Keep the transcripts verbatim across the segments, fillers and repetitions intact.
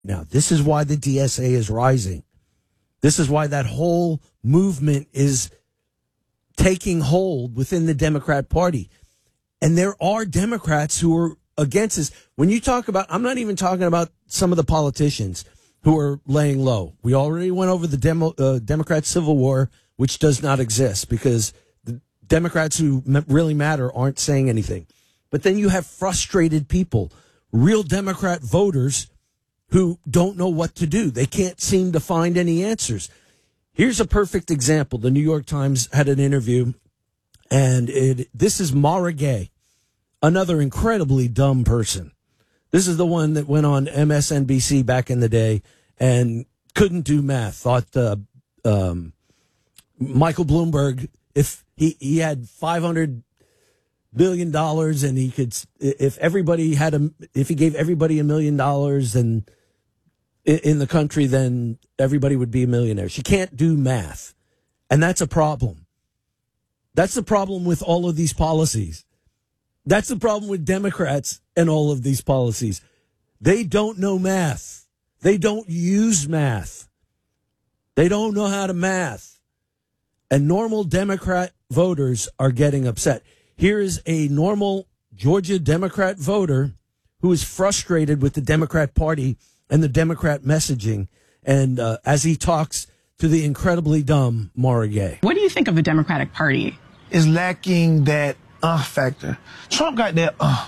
Now, this is why the D S A is rising. This is why that whole movement is taking hold within the Democrat Party. And there are Democrats who are against this. When you talk about, I'm not even talking about some of the politicians who are laying low. We already went over the demo, uh, Democrat Civil War, which does not exist because the Democrats who m- really matter aren't saying anything. But then you have frustrated people, real Democrat voters who don't know what to do. They can't seem to find any answers. Here's a perfect example. The New York Times had an interview, and it, this is Mara Gay, another incredibly dumb person. This is the one that went on M S N B C back in the day and couldn't do math. Thought uh, um, Michael Bloomberg, if he, he had five hundred billion dollars and he could, if everybody had a, if he gave everybody a million dollars and in the country, then everybody would be a millionaire. She can't do math. And that's a problem. That's the problem with all of these policies. That's the problem with Democrats and all of these policies. They don't know math. They don't use math. They don't know how to math. And normal Democrat voters are getting upset. Here is a normal Georgia Democrat voter who is frustrated with the Democrat Party and the Democrat messaging, and uh, as he talks to the incredibly dumb Mara Gay. What do you think of the Democratic Party? Is lacking that uh factor. Trump got that uh.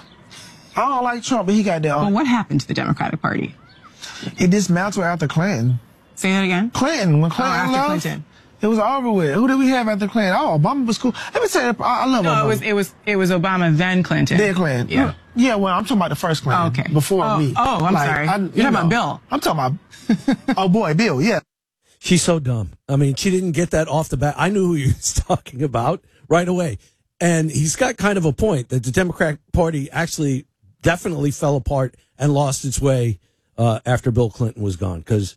I don't like Trump, but he got that uh. Well, what happened to the Democratic Party? It dismantled after Clinton. Say that again? Clinton. When Oh, Clinton after left, Clinton. it was over with. Who did we have after Clinton? Oh, Obama was cool. Let me tell you, I, I love No, Obama. it was, it was, it was Obama, then Clinton. Then Clinton. Yeah. Yeah, well, I'm talking about the first Clinton. Oh, okay. Before oh, me. Oh, I'm Like, sorry. I, You're you talking know, about Bill. I'm talking about, oh boy, Bill, yeah. She's so dumb. I mean, she didn't get that off the bat. I knew who he was talking about right away. And he's got kind of a point that the Democratic Party actually definitely fell apart and lost its way uh, after Bill Clinton was gone. Because,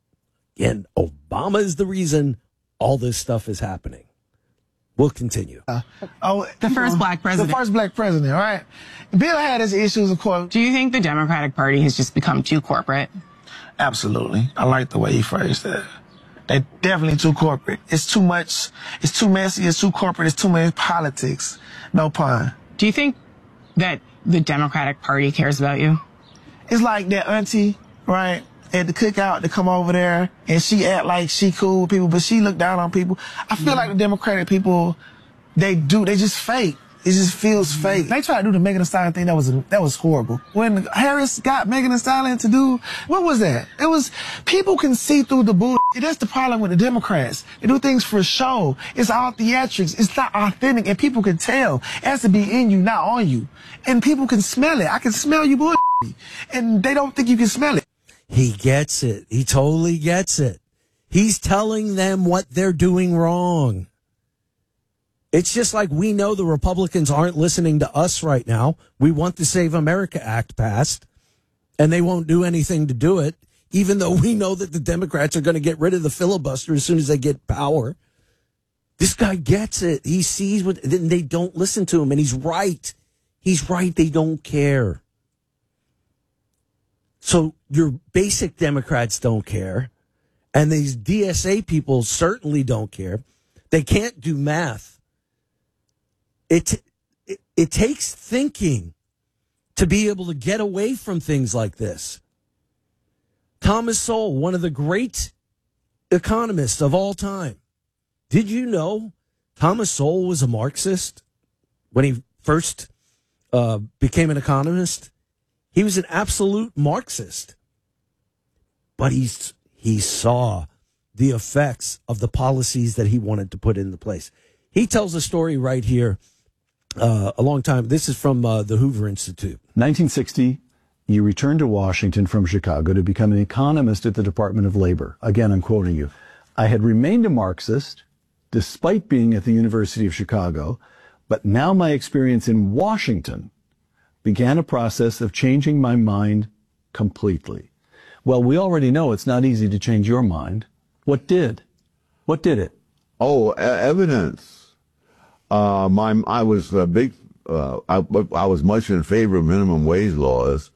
again, Obama is the reason all this stuff is happening. We'll continue. Uh, oh, The first know, black president. The first black president, all right? Bill had his issues, of course. Do you think the Democratic Party has just become too corporate? Absolutely. I like the way he phrased that. They're definitely too corporate. It's too much. It's too messy. It's too corporate. It's too many politics. No pun. Do you think that the Democratic Party cares about you? It's like that auntie, right, at the cookout to come over there and she act like she cool with people, but she look down on people. I feel mm-hmm. like the Democratic people, they do, they just fake. It just feels mm-hmm. fake. They tried to do the Megan Thee Stallion thing. That was that was horrible. When Harris got Megan Thee Stallion to do, what was that? It was, people can see through the bullshit. That's the problem with the Democrats. They do things for show. It's all theatrics. It's not authentic, and people can tell. It has to be in you, not on you. And people can smell it. I can smell you bullshit. And they don't think you can smell it. He gets it. He totally gets it. He's telling them what they're doing wrong. It's just like we know the Republicans aren't listening to us right now. We want the Save America Act passed, and they won't do anything to do it, even though we know that the Democrats are going to get rid of the filibuster as soon as they get power. This guy gets it. He sees what, then they don't listen to him, and he's right. He's right. They don't care. So your basic Democrats don't care, and these D S A people certainly don't care. They can't do math. It, it it takes thinking to be able to get away from things like this. Thomas Sowell, one of the great economists of all time. Did you know Thomas Sowell was a Marxist when he first uh, became an economist? He was an absolute Marxist. But he's, he saw the effects of the policies that he wanted to put into place. He tells a story right here. Uh, a long time. This is from uh, the Hoover Institute. nineteen sixty, you returned to Washington from Chicago to become an economist at the Department of Labor. Again, I'm quoting you. I had remained a Marxist despite being at the University of Chicago, but now my experience in Washington began a process of changing my mind completely. Well, we already know it's not easy to change your mind. What did? What did it? Oh, e- evidence. Uh, my, I was a big, uh, I, I was much in favor of minimum wage laws.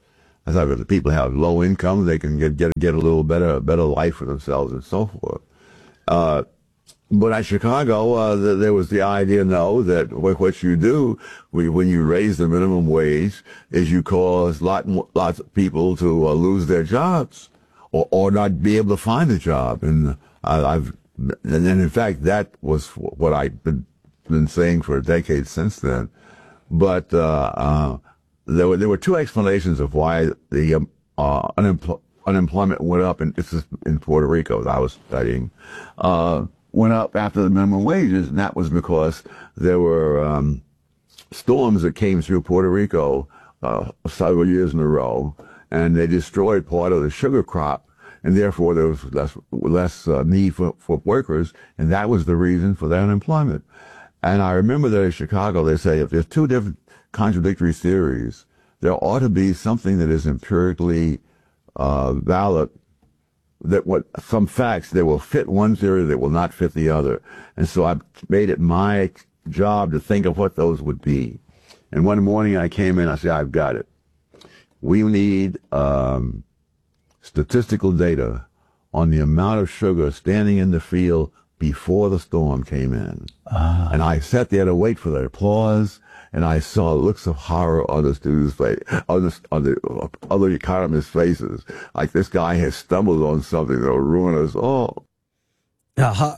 As I the people have low income, they can get get get a little better better life for themselves and so forth. Uh, but at Chicago, uh, th- there was the idea, no, that what, what you do when you raise the minimum wage is you cause lot lots of people to uh, lose their jobs or or not be able to find a job. And I, I've and in fact that was what I've been been saying for a decade since then. But uh, uh, there were there were two explanations of why the um, uh, unempl- unemployment went up, and this is in Puerto Rico that I was studying, uh, went up after the minimum wages, and that was because there were um, storms that came through Puerto Rico uh, several years in a row, and they destroyed part of the sugar crop, and therefore there was less less uh, need for, for workers, and that was the reason for the unemployment. And I remember that in Chicago, they say if there's two different contradictory theories, there ought to be something that is empirically uh, valid, that what some facts that will fit one theory that will not fit the other. And so I made it my job to think of what those would be. And one morning I came in, I said, I've got it. We need um, statistical data on the amount of sugar standing in the field before the storm came in. Ah. And I sat there to wait for the applause, and I saw looks of horror on the students' face, on the, on the other economists' faces, like this guy has stumbled on something that will ruin us all. Uh-huh.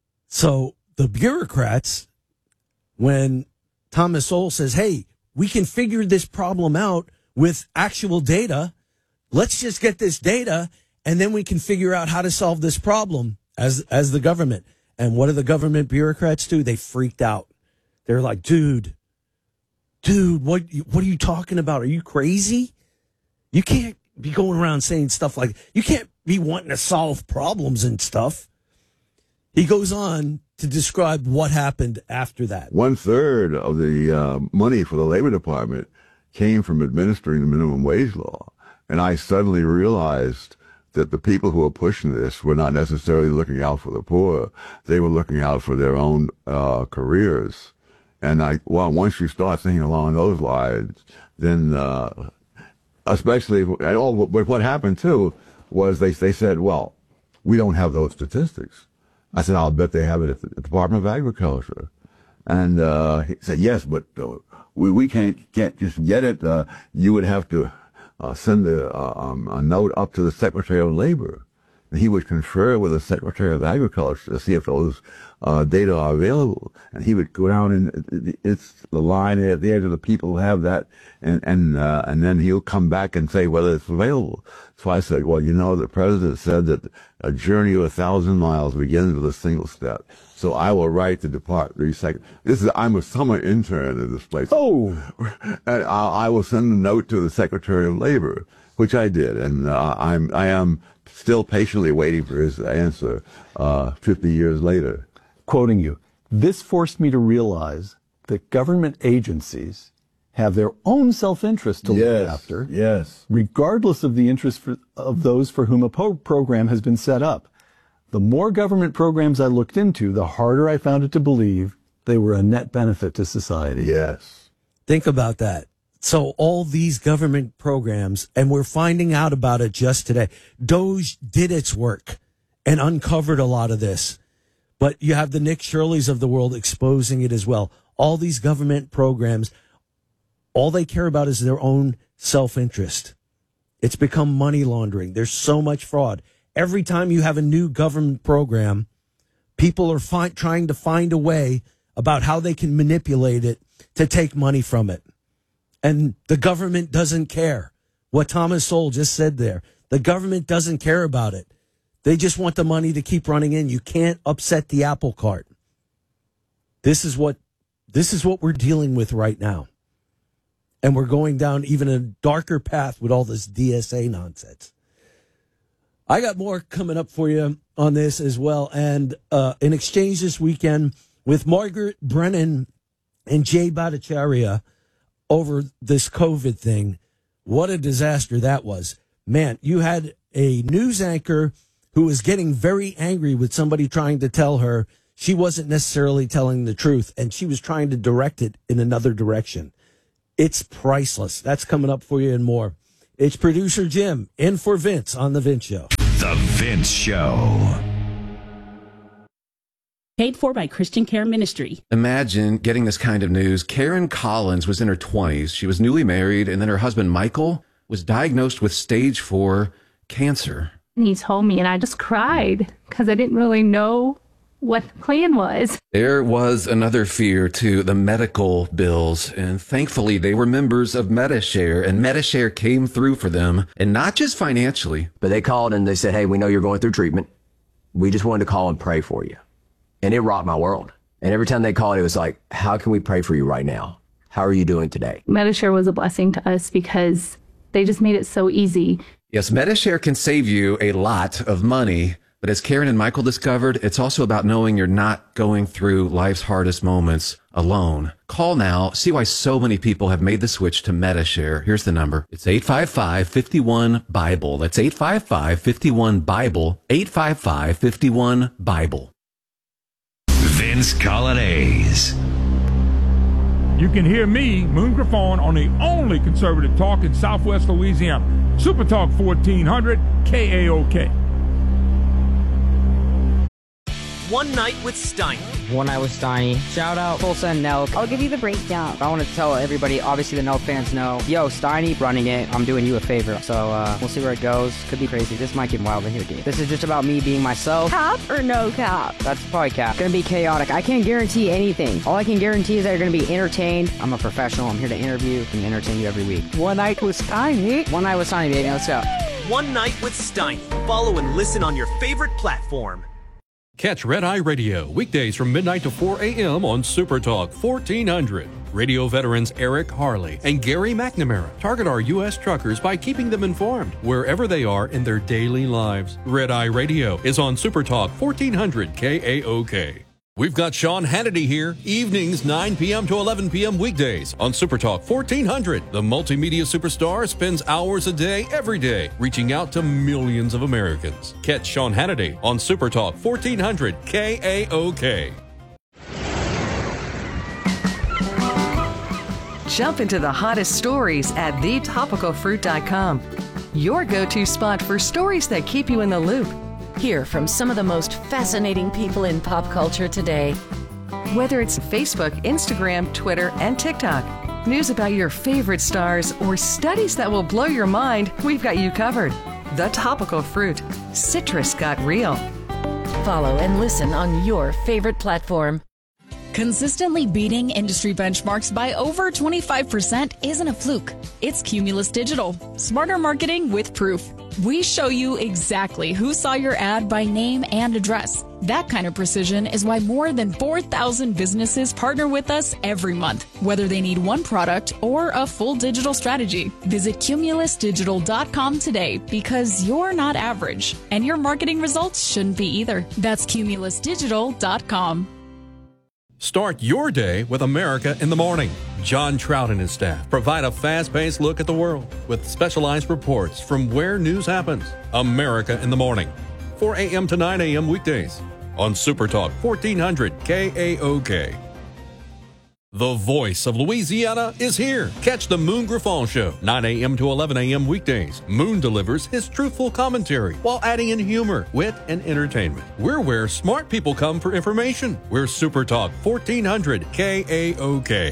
So the bureaucrats, when Thomas Sowell says, hey, we can figure this problem out with actual data, let's just get this data, and then we can figure out how to solve this problem as as the government. And what do the government bureaucrats do? They freaked out. They're like, dude, dude, what what are you talking about? Are you crazy? You can't be going around saying stuff like, you can't be wanting to solve problems and stuff. He goes on to describe what happened after that. One third of the uh, money for the Labor Department came from administering the minimum wage law. And I suddenly realized that the people who were pushing this were not necessarily looking out for the poor. They were looking out for their own uh, careers. And I, well, once you start thinking along those lines, then, uh, especially, and all, but what happened too was they, they said, well, we don't have those statistics. I said, I'll bet they have it at the Department of Agriculture. And, uh, he said, yes, but uh, we, we can't, can't just get it. Uh, you would have to, Uh, send a, uh, um, a note up to the Secretary of Labor. And he would confer with the Secretary of Agriculture to see if those uh, data are available. And he would go down and it's the line at the edge of the people who have that, and and uh, and then he'll come back and say whether it's available. So I said, well, you know, the president said that a journey of a thousand miles begins with a single step. So I will write the department. This is I'm a summer intern in this place. Oh, and I, I will send a note to the Secretary of Labor, which I did, and uh, I'm I am still patiently waiting for his answer uh, fifty years later. Quoting you, this forced me to realize that government agencies have their own self-interest to yes, look after, yes, regardless of the interest for, of those for whom a po- program has been set up. The more government programs I looked into, the harder I found it to believe they were a net benefit to society. Yes. Think about that. So all these government programs, and we're finding out about it just today. Doge did its work and uncovered a lot of this. But you have the Nick Shirleys of the world exposing it as well. All these government programs, all they care about is their own self-interest. It's become money laundering. There's so much fraud. Every time you have a new government program, people are fi- trying to find a way about how they can manipulate it to take money from it. And the government doesn't care. What Thomas Sowell just said there, the government doesn't care about it. They just want the money to keep running in. You can't upset the apple cart. This is what, this is what we're dealing with right now. And we're going down even a darker path with all this D S A nonsense. I got more coming up for you on this as well. And uh, an exchange this weekend with Margaret Brennan and Jay Bhattacharya over this COVID thing. What a disaster that was. Man, you had a news anchor who was getting very angry with somebody trying to tell her she wasn't necessarily telling the truth, and she was trying to direct it in another direction. It's priceless. That's coming up for you and more. It's producer Jim in for Vince on The Vince Show. The Vince Show. Paid for by Christian Care Ministry. Imagine getting this kind of news. Karen Collins was in her twenties. She was newly married, and then her husband, Michael, was diagnosed with stage four cancer. And he told me, and I just cried because I didn't really know what the plan was. There was another fear, too, the medical bills. And thankfully, they were members of Medi-Share, and Medi-Share came through for them, and not just financially. But they called and they said, hey, we know you're going through treatment. We just wanted to call and pray for you. And it rocked my world. And every time they called, it was like, how can we pray for you right now? How are you doing today? Medi-Share was a blessing to us because they just made it so easy. Yes, Medi-Share can save you a lot of money. But as Karen and Michael discovered, it's also about knowing you're not going through life's hardest moments alone. Call now. See why so many people have made the switch to Medi-Share. Here's the number. It's eight five five, five one, BIBLE. That's eight five five, five one, BIBLE. eight five five, five one, BIBLE. Vince Colonnese. You can hear me, Moon Griffon, on the only conservative talk in Southwest Louisiana. Super Talk fourteen hundred K A O K. One Night with Steiny. One Night with Steiny. Shout out Tulsa and Nelk. I'll give you the breakdown. I want to tell everybody, obviously the Nelk fans know, yo, Steiny running it, I'm doing you a favor. So uh, we'll see where it goes. Could be crazy. This might get wild in here, dude. This is just about me being myself. Cap or no cap? That's probably cap. Gonna be chaotic. I can't guarantee anything. All I can guarantee is that you're gonna be entertained. I'm a professional. I'm here to interview and entertain you every week. One Night with Steiny. One Night with Steiny, baby. Let's go. One Night with Steiny. Follow and listen on your favorite platform. Catch Red Eye Radio weekdays from midnight to four a.m. on Super Talk fourteen hundred. Radio veterans Eric Harley and Gary McNamara target our U S truckers by keeping them informed wherever they are in their daily lives. Red Eye Radio is on Super Talk fourteen hundred K A O K. We've got Sean Hannity here, evenings nine p.m. to eleven p.m. weekdays on Super Talk fourteen hundred. The multimedia superstar spends hours a day, every day, reaching out to millions of Americans. Catch Sean Hannity on Super Talk fourteen hundred K A O K. Jump into the hottest stories at the topical fruit dot com. Your go-to spot for stories that keep you in the loop. Hear from some of the most fascinating people in pop culture today. Whether it's Facebook, Instagram, Twitter, and TikTok, news about your favorite stars, or studies that will blow your mind, we've got you covered. The Topical Fruit. Citrus got real. Follow and listen on your favorite platform. Consistently beating industry benchmarks by over twenty-five percent isn't a fluke. It's Cumulus Digital. Smarter marketing with proof. We show you exactly who saw your ad by name and address. That kind of precision is why more than four thousand businesses partner with us every month, whether they need one product or a full digital strategy. Visit cumulus digital dot com today because you're not average, and your marketing results shouldn't be either. That's cumulus digital dot com. Start your day with America in the Morning. John Trout and his staff provide a fast-paced look at the world with specialized reports from where news happens. America in the Morning, four a.m. to nine a.m. weekdays on Super Talk fourteen hundred K A O K. The voice of Louisiana is here. Catch the Moon Griffon Show, nine a.m. to eleven a.m. weekdays. Moon delivers his truthful commentary while adding in humor, wit, and entertainment. We're where smart people come for information. We're Super Talk fourteen hundred K A O K.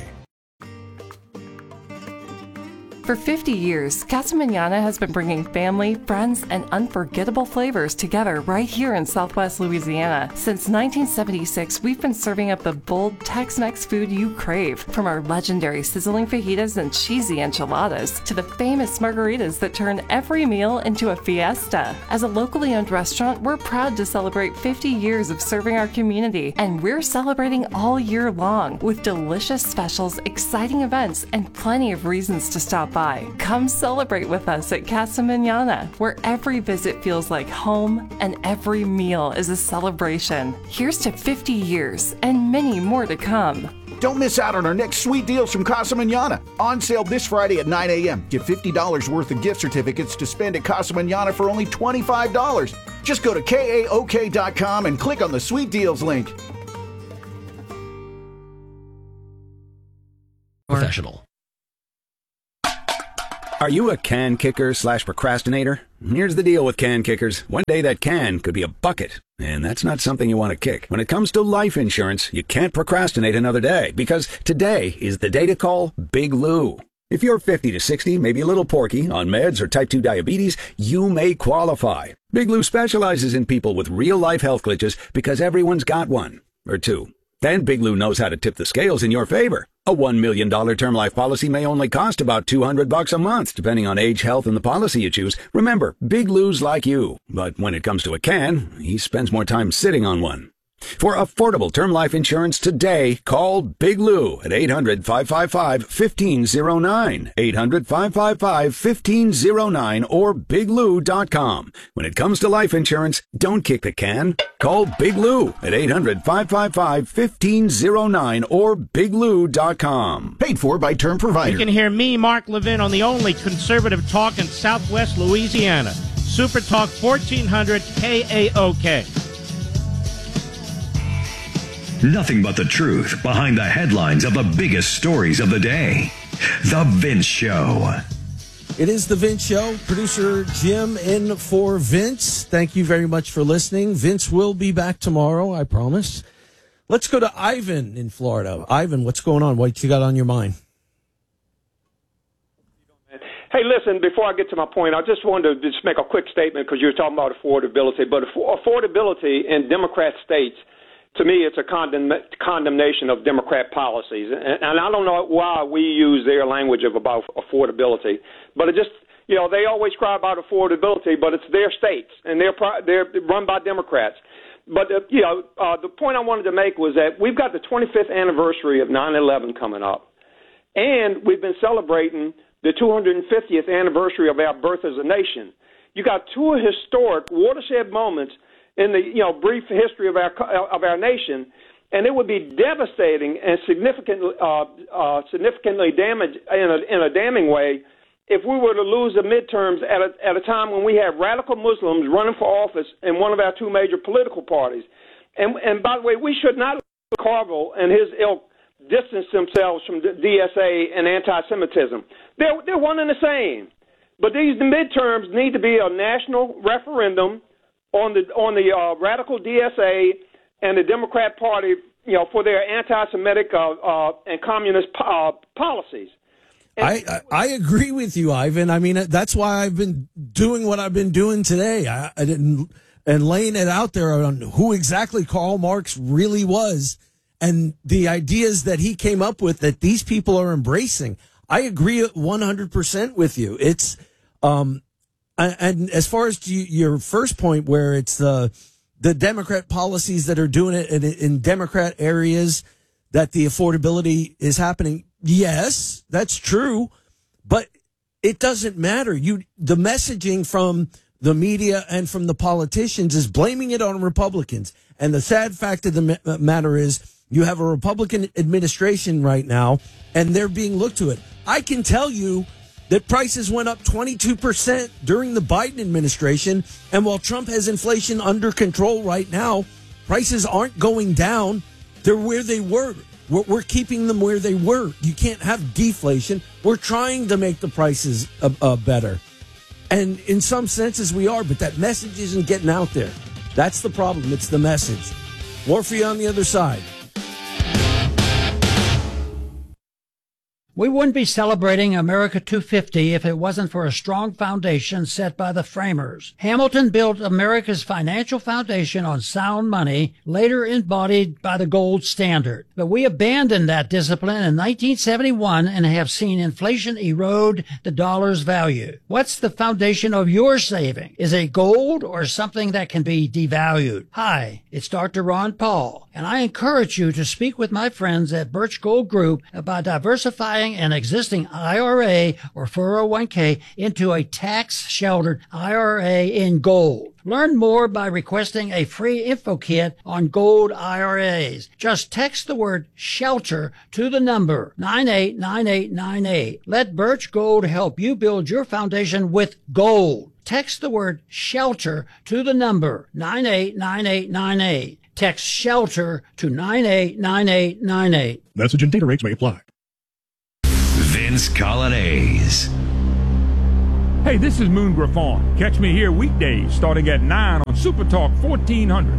For fifty years, Casa Manana has been bringing family, friends, and unforgettable flavors together right here in Southwest Louisiana. Since nineteen seventy-six, we've been serving up the bold Tex-Mex food you crave, from our legendary sizzling fajitas and cheesy enchiladas to the famous margaritas that turn every meal into a fiesta. As a locally owned restaurant, we're proud to celebrate fifty years of serving our community, and we're celebrating all year long with delicious specials, exciting events, and plenty of reasons to stop by. Come celebrate with us at Casa Manana, where every visit feels like home and every meal is a celebration. Here's to fifty years and many more to come. Don't miss out on our next sweet deals from Casa Manana. On sale this Friday at nine a.m. Get fifty dollars worth of gift certificates to spend at Casa Manana for only twenty-five dollars. Just go to K A O K dot com and click on the sweet deals link. Professional. Are you a can kicker slash procrastinator? Here's the deal with can kickers. One day that can could be a bucket, and that's not something you want to kick. When it comes to life insurance, you can't procrastinate another day, because today is the day to call Big Lou. If you're fifty to sixty, maybe a little porky, on meds or type two diabetes, you may qualify. Big Lou specializes in people with real-life health glitches because everyone's got one, or two. And Big Lou knows how to tip the scales in your favor. A one million dollars term life policy may only cost about two hundred bucks a month, depending on age, health, and the policy you choose. Remember, Big Lou's like you. But when it comes to a can, he spends more time sitting on one. For affordable term life insurance today, call Big Lou at eight hundred, five five five, one five zero nine, eight hundred, five five five, one five zero nine, or big lou dot com. When it comes to life insurance, don't kick the can. Call Big Lou at eight hundred, five five five, one five zero nine or big lou dot com. Paid for by Term Provider. You can hear me, Mark Levin, on the only conservative talk in Southwest Louisiana. Super Talk fourteen hundred K A O K. Nothing but the truth behind the headlines of the biggest stories of the day. The Vince Show. It is The Vince Show. Producer Jim in for Vince. Thank you very much for listening. Vince will be back tomorrow, I promise. Let's go to Ivan in Florida. Ivan, what's going on? What you got on your mind? Hey, listen, before I get to my point, I just wanted to just make a quick statement because you were talking about affordability. But affordability in Democrat states, to me, it's a condemn- condemnation of Democrat policies. And, and I don't know why we use their language of about affordability. But it just, you know, they always cry about affordability, but it's their states, and they're, they're run by Democrats. But, uh, you know, uh, the point I wanted to make was that we've got the twenty-fifth anniversary of nine eleven coming up. And we've been celebrating the two hundred fiftieth anniversary of our birth as a nation. You got two historic watershed moments in the you know brief history of our of our nation, and it would be devastating and significantly uh, uh, significantly damaged in a, in a damning way if we were to lose the midterms at a, at a time when we have radical Muslims running for office in one of our two major political parties. And and by the way, we should not let Carville and his ilk distance themselves from D S A and anti-Semitism. They're they're one and the same. But these midterms need to be a national referendum on the on the uh, radical D S A and the Democrat Party, you know, for their anti-Semitic uh, uh, and communist uh, policies. And I, I I agree with you, Ivan. I mean, that's why I've been doing what I've been doing today. I, I didn't and laying it out there on who exactly Karl Marx really was and the ideas that he came up with that these people are embracing. I agree one hundred percent with you. It's um. And as far as your first point, where it's the the Democrat policies that are doing it in, in Democrat areas, that the affordability is happening, yes, that's true, but it doesn't matter. You the messaging from the media and from the politicians is blaming it on Republicans. And the sad fact of the matter is you have a Republican administration right now, and they're being looked to it. I can tell you that prices went up twenty-two percent during the Biden administration. And while Trump has inflation under control right now, prices aren't going down. They're where they were. We're, we're keeping them where they were. You can't have deflation. We're trying to make the prices uh, uh, better. And in some senses we are, but that message isn't getting out there. That's the problem. It's the message. More for you on the other side. We wouldn't be celebrating America two fifty if it wasn't for a strong foundation set by the framers. Hamilton built America's financial foundation on sound money, later embodied by the gold standard. But we abandoned that discipline in nineteen seventy-one and have seen inflation erode the dollar's value. What's the foundation of your saving? Is it gold or something that can be devalued? Hi, it's Doctor Ron Paul, and I encourage you to speak with my friends at Birch Gold Group about diversifying an existing I R A or four oh one k into a tax-sheltered I R A in gold. Learn more by requesting a free info kit on gold I R As. Just text the word SHELTER to the number nine eight nine eight nine eight. Let Birch Gold help you build your foundation with gold. Text the word SHELTER to the number nine eight nine eight nine eight. Text SHELTER to nine eight nine eight nine eight. Message and data rates may apply. Vince Colonnese. Hey, this is Moon Griffon. Catch me here weekdays starting at nine on Super Talk fourteen hundred.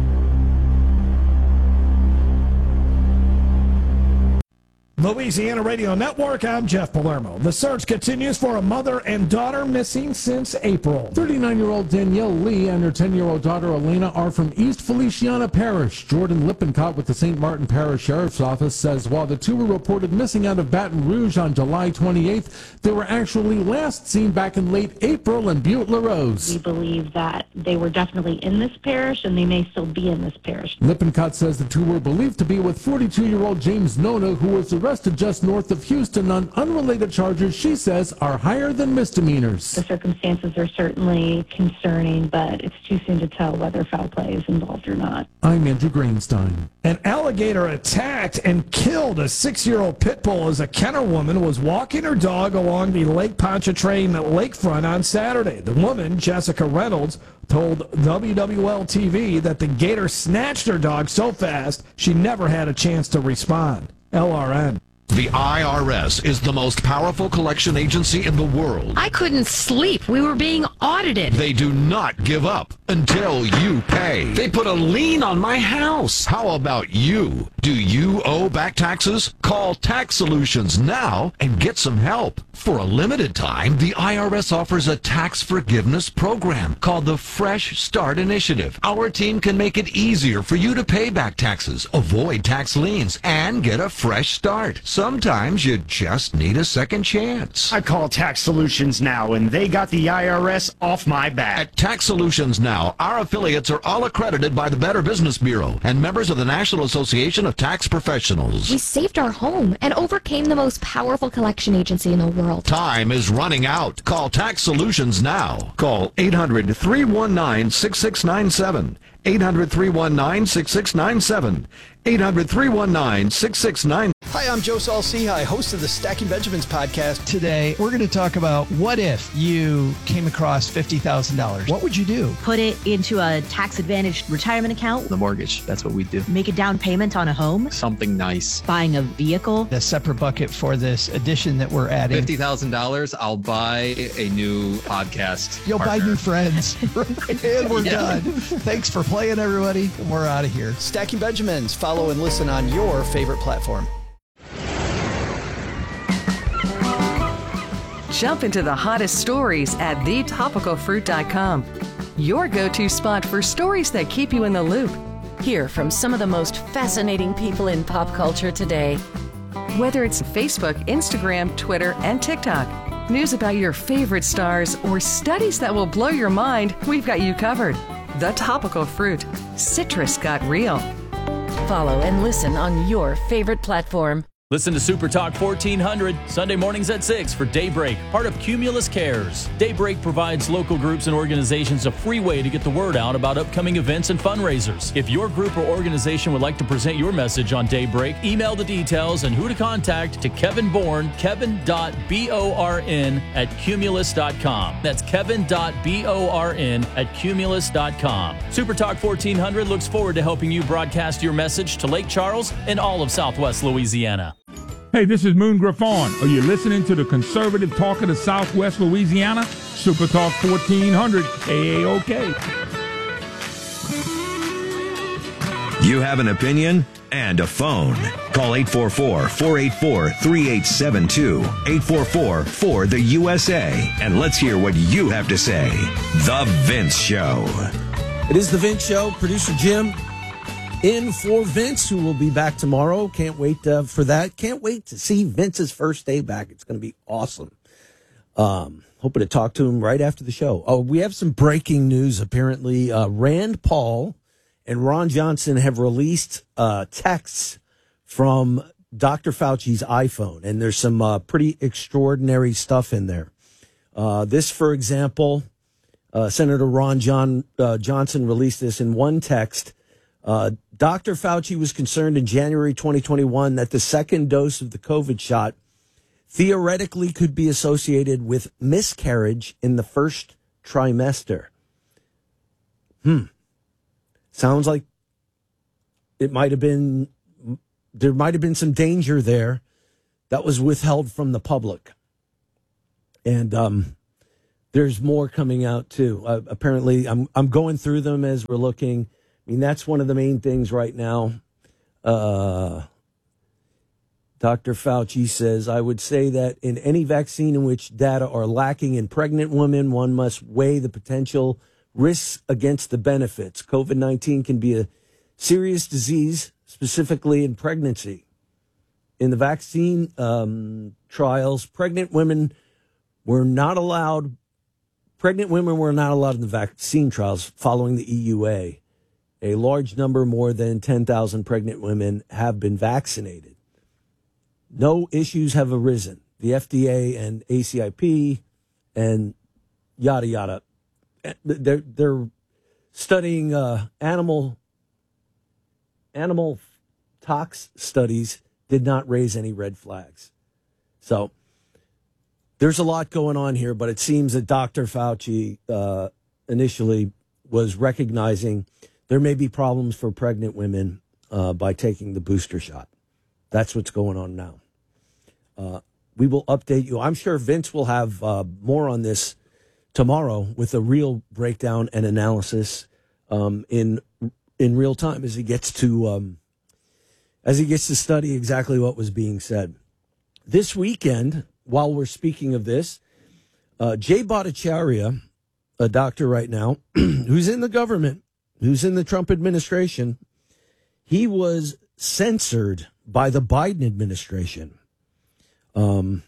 Louisiana Radio Network, I'm Jeff Palermo. The search continues for a mother and daughter missing since April. thirty-nine-year-old Danielle Lee and her ten-year-old daughter Elena are from East Feliciana Parish. Jordan Lippincott with the Saint Martin Parish Sheriff's Office says while the two were reported missing out of Baton Rouge on July twenty-eighth, they were actually last seen back in late April in Butte-LaRose. We believe that they were definitely in this parish and they may still be in this parish. Lippincott says the two were believed to be with forty-two-year-old James Nona, who was arrested just north of Houston on unrelated charges she says are higher than misdemeanors. The circumstances are certainly concerning, but it's too soon to tell whether foul play is involved or not. I'm Andrew Greenstein. An alligator attacked and killed a six-year-old pit bull as a Kenner woman was walking her dog along the Lake Pontchartrain lakefront on Saturday. The woman, Jessica Reynolds, told W W L T V that the gator snatched her dog so fast she never had a chance to respond. L R N. The I R S is the most powerful collection agency in the world. I couldn't sleep. We were being audited. They do not give up until you pay. They put a lien on my house. How about you? Do you owe back taxes? Call Tax Solutions now and get some help. For a limited time, the I R S offers a tax forgiveness program called the Fresh Start Initiative. Our team can make it easier for you to pay back taxes, avoid tax liens, and get a fresh start. Sometimes you just need a second chance. I call Tax Solutions now, and they got the I R S off my back. At Tax Solutions Now, our affiliates are all accredited by the Better Business Bureau and members of the National Association of Tax Professionals. We saved our home and overcame the most powerful collection agency in the world. Time is running out. Call Tax Solutions now. Call eight hundred, three one nine, six six nine seven. eight hundred, three one nine, six six nine seven. eight hundred, three one nine, six six nine seven. Hi, I'm Joe Saul-Sehy, host of the Stacking Benjamins podcast. Today, we're going to talk about what if you came across fifty thousand dollars. What would you do? Put it into a tax-advantaged retirement account. The mortgage, that's what we do. Make a down payment on a home. Something nice. Buying a vehicle. A separate bucket for this addition that we're adding. fifty thousand dollars, I'll buy a new podcast You'll partner. buy new friends. And we're Yeah. done. Thanks for playing, everybody. And we're out of here. Stacking Benjamins. Follow and listen on your favorite platform. Jump into the hottest stories at the topical fruit dot com. Your go-to spot for stories that keep you in the loop. Hear from some of the most fascinating people in pop culture today. Whether it's Facebook, Instagram, Twitter, and TikTok, news about your favorite stars, or studies that will blow your mind, we've got you covered. The Topical Fruit. Citrus got real. Follow and listen on your favorite platform. Listen to Super Talk fourteen hundred, Sunday mornings at six for Daybreak, part of Cumulus Cares. Daybreak provides local groups and organizations a free way to get the word out about upcoming events and fundraisers. If your group or organization would like to present your message on Daybreak, email the details and who to contact to Kevin Bourne, kevin dot born at cumulus dot com. That's kevin dot born at cumulus dot com. Super Talk fourteen hundred looks forward to helping you broadcast your message to Lake Charles and all of Southwest Louisiana. Hey, this is Moon Griffon. Are you listening to the conservative talk of the Southwest Louisiana? Super Talk fourteen hundred K A O K. You have an opinion and a phone. Call eight four four, four eight four, three eight seven two, eight four four, four the U S A, and let's hear what you have to say. The Vince Show. It is The Vince Show. Producer Jim in for Vince, who will be back tomorrow. Can't wait uh, for that. Can't wait to see Vince's first day back. It's going to be awesome. Um, hoping to talk to him right after the show. Oh, we have some breaking news. Apparently, uh, Rand Paul and Ron Johnson have released uh, texts from Doctor Fauci's iPhone, and there's some uh, pretty extraordinary stuff in there. Uh, this, for example, uh, Senator Ron John uh, Johnson released this in one text. Uh, Doctor Fauci was concerned in January twenty twenty-one that the second dose of the COVID shot theoretically could be associated with miscarriage in the first trimester. Hmm. Sounds like it might have been, there might have been some danger there that was withheld from the public. And um, there's more coming out too. Uh, apparently, I'm I'm going through them as we're looking. I mean, that's one of the main things right now. Uh, Doctor Fauci says, I would say that in any vaccine in which data are lacking in pregnant women, one must weigh the potential risks against the benefits. COVID nineteen can be a serious disease, specifically in pregnancy. In the vaccine um, trials, pregnant women were not allowed. Pregnant women were not allowed in the vaccine trials following the E U A. A large number, more than ten thousand pregnant women, have been vaccinated. No issues have arisen. The F D A and A C I P and yada, yada. They're, they're studying uh, animal, animal tox studies did not raise any red flags. So there's a lot going on here, but it seems that Doctor Fauci uh, initially was recognizing there may be problems for pregnant women uh, by taking the booster shot. That's what's going on now. Uh, we will update you. I'm sure Vince will have uh, more on this tomorrow with a real breakdown and analysis um, in in real time as he gets to um, as he gets to study exactly what was being said. This weekend, while we're speaking of this, uh, Jay Bhattacharya, a doctor right now, who's in the government, who's in the Trump administration, he was censored by the Biden administration um,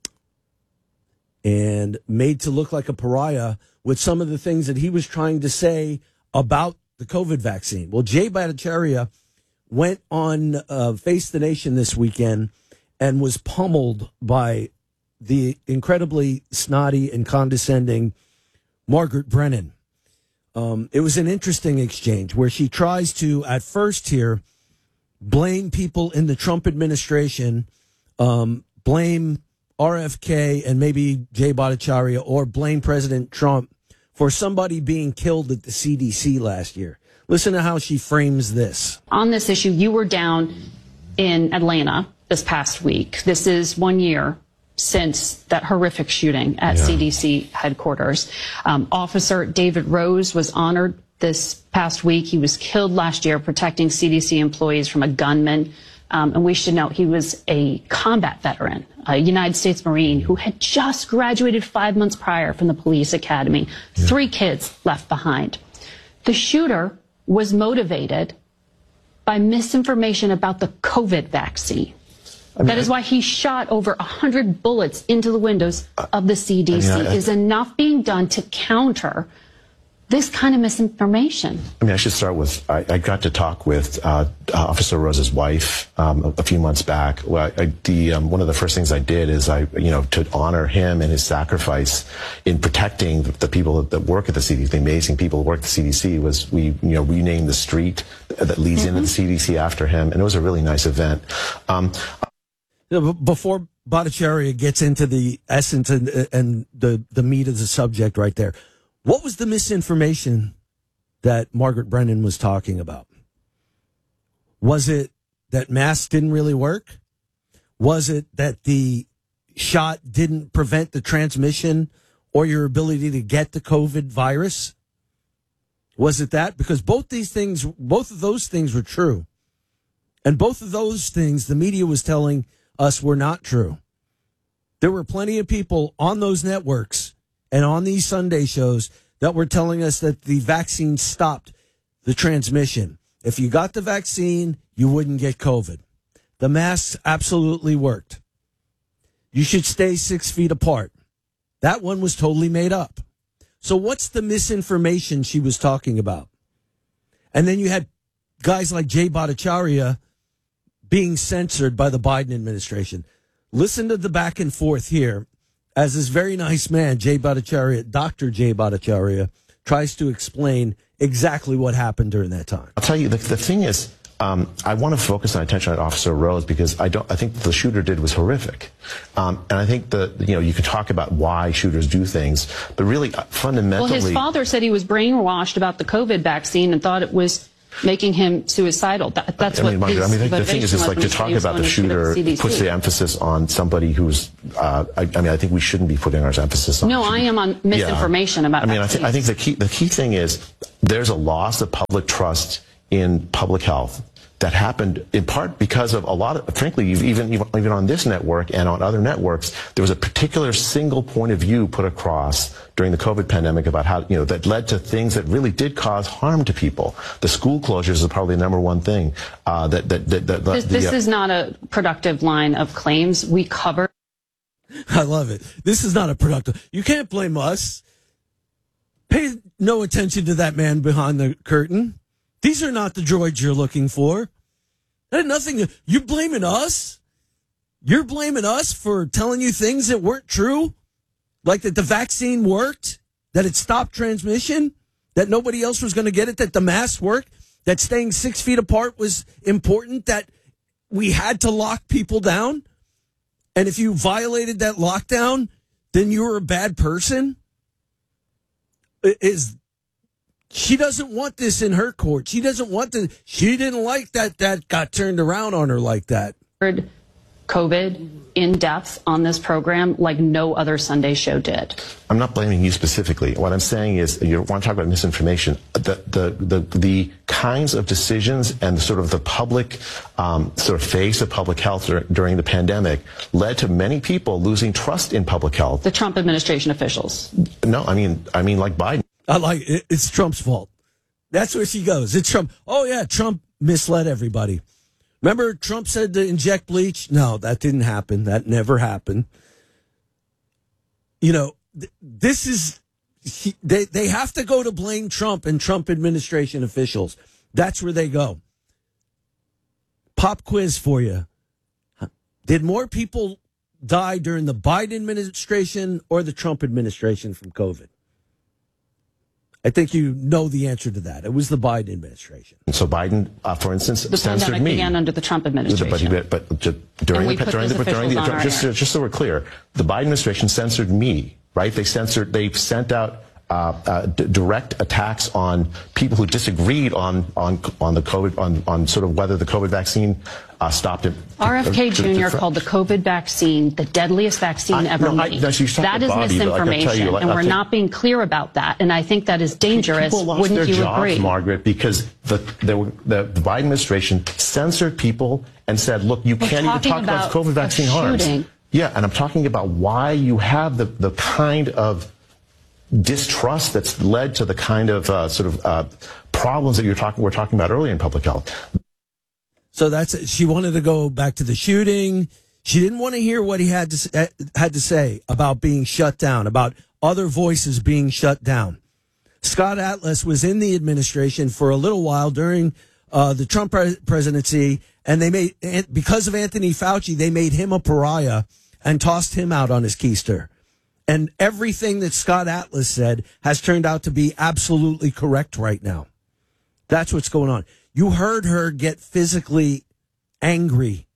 and made to look like a pariah with some of the things that he was trying to say about the COVID vaccine. Well, Jay Bhattacharya went on uh, Face the Nation this weekend and was pummeled by the incredibly snotty and condescending Margaret Brennan. Um, it was an interesting exchange where she tries to, at first here, blame people in the Trump administration, um, blame R F K and maybe Jay Bhattacharya, or blame President Trump for somebody being killed at the C D C last year. Listen to how she frames this. On this issue, you were down in Atlanta this past week. This is one year since that horrific shooting at yeah. C D C headquarters. Um, Officer David Rose was honored this past week. He was killed last year protecting C D C employees from a gunman. Um, and we should note he was a combat veteran, a United States Marine who had just graduated five months prior from the police academy. Yeah. Three kids left behind. The shooter was motivated by misinformation about the COVID vaccine. I mean, that is why he shot over one hundred bullets into the windows of the C D C. I mean, I, I, is enough being done to counter this kind of misinformation? I mean, I should start with, I, I got to talk with uh, Officer Rose's wife um, a, a few months back. Well, I, the, um, one of the first things I did is I, you know, to honor him and his sacrifice in protecting the, the people that, that work at the C D C, the amazing people who work at the C D C, was we, you know, renamed the street that leads mm-hmm. into the C D C after him, and it was a really nice event. Um, Before Bhattacharya gets into the essence and, and the, the meat of the subject right there, what was the misinformation that Margaret Brennan was talking about? Was it that masks didn't really work? Was it that the shot didn't prevent the transmission or your ability to get the COVID virus? Was it that? Because both these things, both of those things were true. And both of those things the media was telling us were not true. There were plenty of people on those networks and on these Sunday shows that were telling us that the vaccine stopped the transmission. If you got the vaccine, you wouldn't get COVID. The masks absolutely worked. You should stay six feet apart. That one was totally made up. So what's the misinformation she was talking about? And then you had guys like Jay Bhattacharya being censored by the Biden administration. Listen to the back and forth here as this very nice man, Jay Bhattacharya, Doctor Jay Bhattacharya, tries to explain exactly what happened during that time. I'll tell you, the, the thing is, um, I want to focus my attention on Officer Rose because I don't. I think the shooter did was horrific, um, and I think the you know you can talk about why shooters do things, but really uh, fundamentally, well, his father said he was brainwashed about the COVID vaccine and thought it was making him suicidal. That, that's I what mean, Margaret, his I mean, the, the thing is, it's like to talk about the shooter puts the emphasis on somebody who's. Uh, I, I mean, I think we shouldn't be putting our emphasis on. No, I am on misinformation yeah. about. I mean, I, th I think the key the key thing is there's a loss of public trust in public health that happened in part because of a lot of, frankly, even even on this network and on other networks, there was a particular single point of view put across during the COVID pandemic about how, you know, that led to things that really did cause harm to people. The school closures is probably the number one thing. Uh, that, that, that, that This, the, this uh, is not a productive line of claims. We cover. I love it. This is not a productive. You can't blame us. Pay no attention to that man behind the curtain. These are not the droids you're looking for. That had nothing to, you blaming us? You're blaming us for telling you things that weren't true? Like that the vaccine worked? That it stopped transmission? That nobody else was going to get it? That the masks worked? That staying six feet apart was important? That we had to lock people down? And if you violated that lockdown, then you were a bad person? Is She doesn't want this in her court. She doesn't want to. She didn't like that that got turned around on her like that. COVID in depth on this program like no other Sunday show did. I'm not blaming you specifically. What I'm saying is, you want to talk about misinformation. The the the, the kinds of decisions and sort of the public um, sort of face of public health dur during the pandemic led to many people losing trust in public health. The Trump administration officials. No, I mean I mean like Biden. I like it, it's Trump's fault. That's where she goes. It's Trump. Oh yeah, Trump misled everybody. Remember, Trump said to inject bleach? No, that didn't happen. That never happened. You know, th this is, he, they, they have to go to blame Trump and Trump administration officials. That's where they go. Pop quiz for you. Did more people die during the Biden administration or the Trump administration from COVID? I think you know the answer to that. It was the Biden administration. So Biden, uh, for instance, the censored pandemic me. began under the Trump administration. But, but, but during the during the but during the just just so we're clear, the Biden administration censored me. Right? They censored. They sent out uh, uh, d direct attacks on people who disagreed on on on the COVID on on sort of whether the COVID vaccine uh, stopped it. R F K Junior called the COVID vaccine the deadliest vaccine I, ever no, made. I, no, so that is Bobby, misinformation, you, like, and we're you, not being clear about that. And I think that is dangerous. People lost Wouldn't their you jobs, agree, Margaret, because the, the the the Biden administration censored people and said, "Look, you we're can't even talk about, about COVID vaccine harms." Yeah, and I'm talking about why you have the the kind of distrust that's led to the kind of uh, sort of uh, problems that you're talking we're talking about earlier in public health. So that's it. She wanted to go back to the shooting. She didn't want to hear what he had to uh, had to say about being shut down, about other voices being shut down. Scott Atlas was in the administration for a little while during uh, the Trump pre presidency, and they made because of Anthony Fauci, they made him a pariah and tossed him out on his keister. And everything that Scott Atlas said has turned out to be absolutely correct right now. That's what's going on. You heard her get physically angry,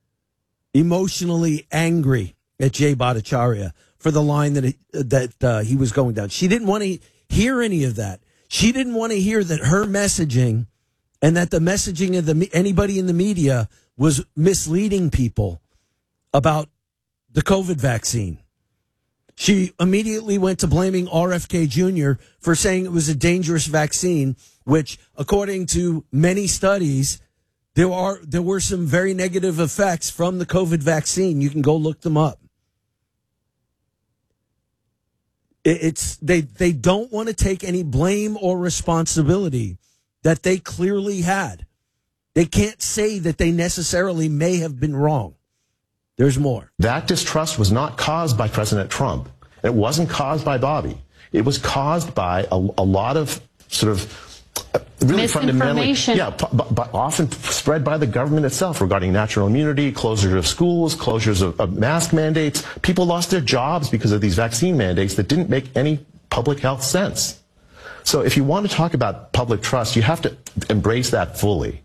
emotionally angry at Jay Bhattacharya for the line that, it, that uh, he was going down. She didn't want to hear any of that. She didn't want to hear that her messaging and that the messaging of the anybody in the media was misleading people about the COVID vaccine. She immediately went to blaming R F K Junior for saying it was a dangerous vaccine, which, according to many studies, there are there were some very negative effects from the COVID vaccine. You can go look them up. It's they they don't want to take any blame or responsibility that they clearly had. They can't say that they necessarily may have been wrong. There's more. That distrust was not caused by President Trump. It wasn't caused by Bobby. It was caused by a, a lot of sort of uh, really fundamentally, yeah, but, but often spread by the government itself regarding natural immunity, closure of schools, closures of, of mask mandates. People lost their jobs because of these vaccine mandates that didn't make any public health sense. So if you want to talk about public trust, you have to embrace that fully.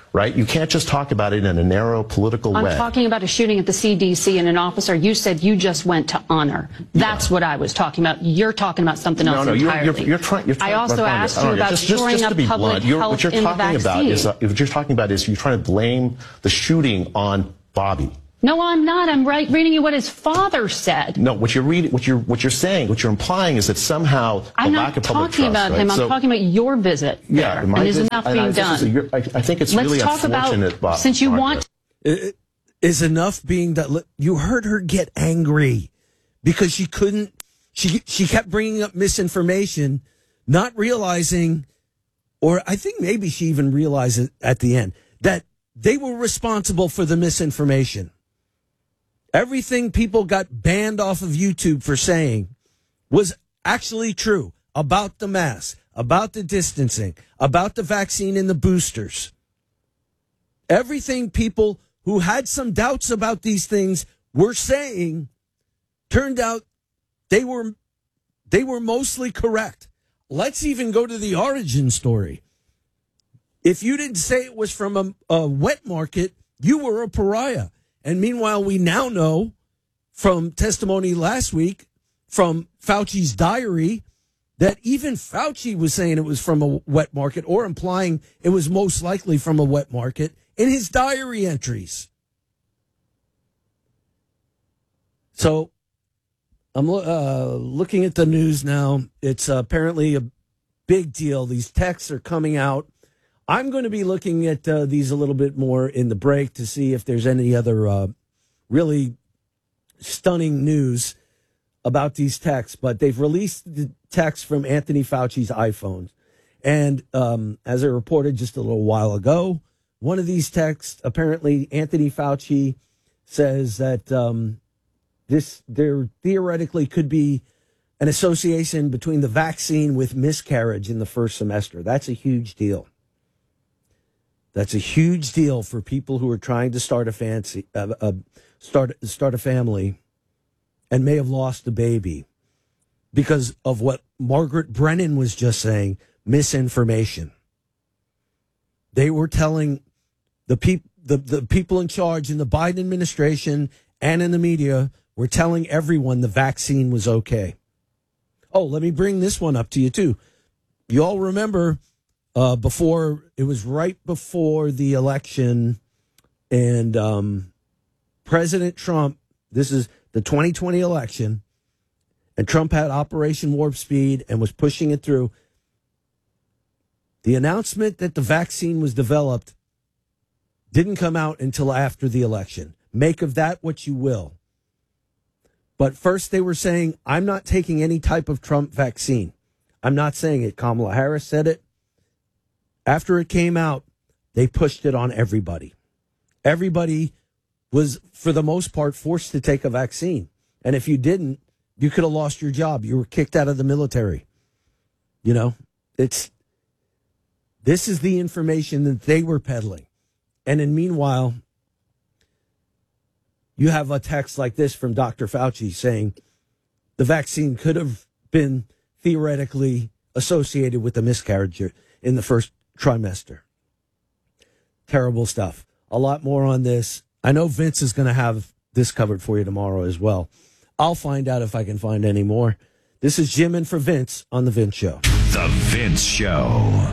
right? You can't just talk about it in a narrow political I'm way. I'm talking about a shooting at the C D C and an officer. You said you just went to honor. That's yeah. what I was talking about. You're talking about something no, else no, entirely. You're, you're, you're trying. You're trying I also asked you about just, shoring just, just up to be public blunt, you're, health what you're in the talking vaccine. about is uh, what you're talking about is you're trying to blame the shooting on Bobby. No, I'm not. I'm right, reading you what his father said. No, what you're reading, what you're what you're saying, what you're implying is that somehow I'm the lack of public trust. I'm not talking about right? him. I'm so, talking about your visit. Yeah, there, my and is visit, enough and being I, done? A, I, I think it's Let's really talk unfortunate. About, Bob, since you Margaret. want, is enough being done. You heard her get angry because she couldn't. She she kept bringing up misinformation, not realizing, or I think maybe she even realized it at the end that they were responsible for the misinformation. Everything people got banned off of YouTube for saying was actually true about the mask, about the distancing, about the vaccine and the boosters. Everything people who had some doubts about these things were saying turned out they were they were mostly correct. Let's even go to the origin story. If you didn't say it was from a, a wet market, you were a pariah. And meanwhile, we now know from testimony last week from Fauci's diary that even Fauci was saying it was from a wet market or implying it was most likely from a wet market in his diary entries. So I'm uh, looking at the news now. It's uh, apparently a big deal. These texts are coming out. I'm going to be looking at uh, these a little bit more in the break to see if there's any other uh, really stunning news about these texts. But they've released the text from Anthony Fauci's iPhones. And um, as I reported just a little while ago, one of these texts, apparently Anthony Fauci says that um, this there theoretically could be an association between the vaccine with miscarriage in the first semester. That's a huge deal. That's a huge deal for people who are trying to start a fancy, uh, uh, start start a family, and may have lost a baby because of what Margaret Brennan was just saying: misinformation. They were telling the people, the, the people in charge in the Biden administration and in the media were telling everyone the vaccine was okay. Oh, let me bring this one up to you too. You all remember. Uh, before it was right before the election, and um, President Trump, this is the twenty twenty election, and Trump had Operation Warp Speed and was pushing it through. The announcement that the vaccine was developed didn't come out until after the election. Make of that what you will. But first they were saying, I'm not taking any type of Trump vaccine. I'm not saying it. Kamala Harris said it. After it came out, they pushed it on everybody. Everybody was, for the most part, forced to take a vaccine. And if you didn't, you could have lost your job. You were kicked out of the military. You know, it's, this is the information that they were peddling. And then meanwhile, you have a text like this from Doctor Fauci saying the vaccine could have been theoretically associated with a miscarriage in the first trimester. Terrible stuff. A lot more on this. I know Vince is going to have this covered for you tomorrow as well. I'll find out if I can find any more. This is Jim in for Vince on The Vince Show. The Vince Show.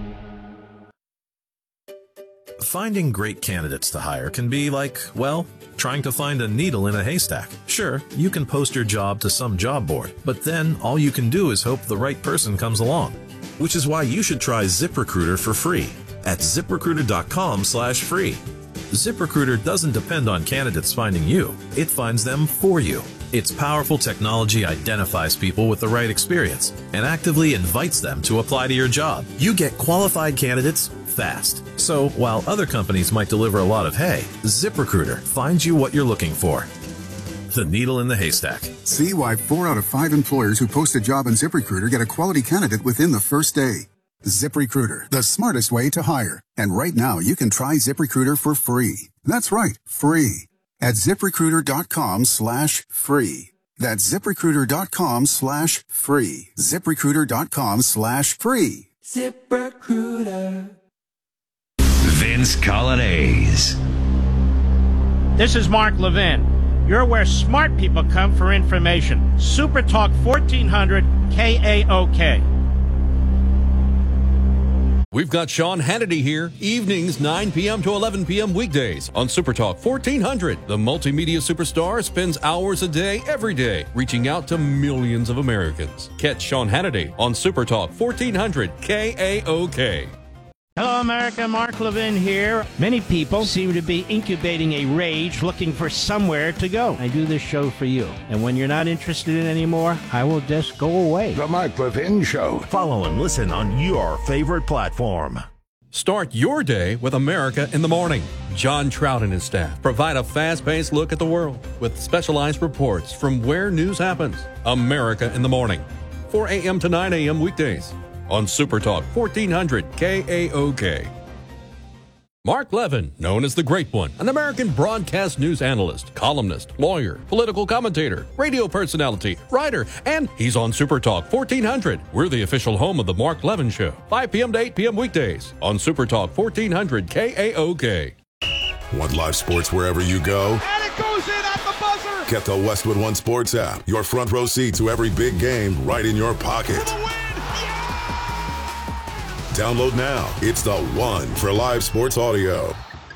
Finding great candidates to hire can be like, well, trying to find a needle in a haystack. Sure, you can post your job to some job board, but then all you can do is hope the right person comes along. Which is why you should try ZipRecruiter for free at ZipRecruiter.com slash free. ZipRecruiter doesn't depend on candidates finding you. It finds them for you. Its powerful technology identifies people with the right experience and actively invites them to apply to your job. You get qualified candidates fast. So while other companies might deliver a lot of hay, ZipRecruiter finds you what you're looking for. The needle in the haystack. See why four out of five employers who post a job on ZipRecruiter get a quality candidate within the first day. ZipRecruiter, the smartest way to hire. And right now, you can try ZipRecruiter for free. That's right, free. At ZipRecruiter.com slash free. That's ZipRecruiter.com slash free. ZipRecruiter.com slash free. ZipRecruiter. Vince Vince Colonnese. This is Mark Levin. You're where smart people come for information. Super Talk fourteen hundred K A O K. We've got Sean Hannity here, evenings nine p.m. to eleven p.m. weekdays on Super Talk fourteen hundred. The multimedia superstar spends hours a day, every day, reaching out to millions of Americans. Catch Sean Hannity on Super Talk fourteen hundred K A O K. Hello, America. Mark Levin here. Many people seem to be incubating a rage looking for somewhere to go. I do this show for you. And when you're not interested in it anymore, I will just go away. The Mark Levin Show. Follow and listen on your favorite platform. Start your day with America in the Morning. John Trout and his staff provide a fast-paced look at the world with specialized reports from where news happens. America in the Morning, four a.m. to nine a.m. weekdays on Super Talk fourteen hundred K A O K. Mark Levin, known as the Great One, an American broadcast news analyst, columnist, lawyer, political commentator, radio personality, writer, and he's on Super Talk fourteen hundred. We're the official home of the Mark Levin Show, five p.m. to eight p.m. weekdays on Super Talk fourteen hundred K A O K. Want live sports wherever you go? And it goes in at the buzzer! Get the Westwood One Sports app. Your front row seat to every big game right in your pocket. Download now. It's the one for live sports audio.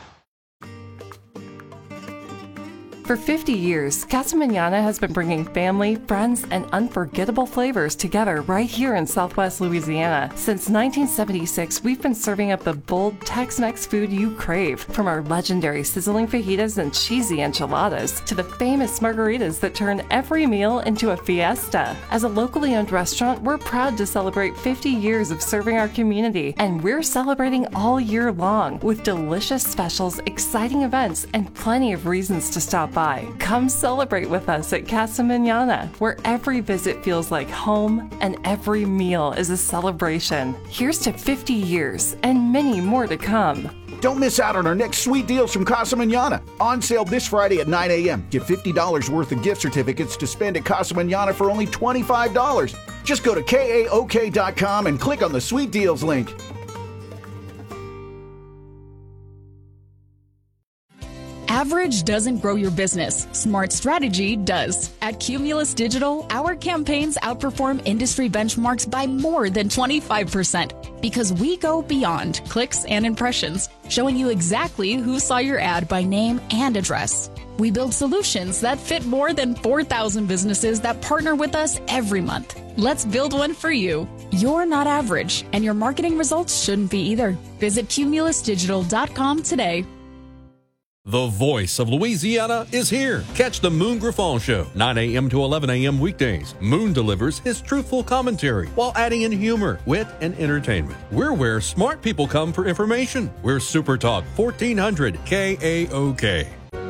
For fifty years, Casa Manana has been bringing family, friends, and unforgettable flavors together right here in Southwest Louisiana. Since nineteen seventy-six, we've been serving up the bold Tex-Mex food you crave, from our legendary sizzling fajitas and cheesy enchiladas to the famous margaritas that turn every meal into a fiesta. As a locally owned restaurant, we're proud to celebrate fifty years of serving our community, and we're celebrating all year long with delicious specials, exciting events, and plenty of reasons to stop by. Come celebrate with us at Casa Manana, where every visit feels like home and every meal is a celebration. Here's to fifty years and many more to come. Don't miss out on our next sweet deals from Casa Manana. On sale this Friday at nine a.m. Get fifty dollars worth of gift certificates to spend at Casa Manana for only twenty-five dollars. Just go to K A O K dot com and click on the sweet deals link. Average doesn't grow your business. Smart strategy does. At Cumulus Digital, our campaigns outperform industry benchmarks by more than twenty-five percent because we go beyond clicks and impressions, showing you exactly who saw your ad by name and address. We build solutions that fit more than four thousand businesses that partner with us every month. Let's build one for you. You're not average, and your marketing results shouldn't be either. Visit Cumulus Digital dot com today. The voice of Louisiana is here. Catch the Moon Griffon Show, nine a.m. to eleven a.m. weekdays. Moon delivers his truthful commentary while adding in humor, wit, and entertainment. We're where smart people come for information. We're Super Talk fourteen hundred K A O K.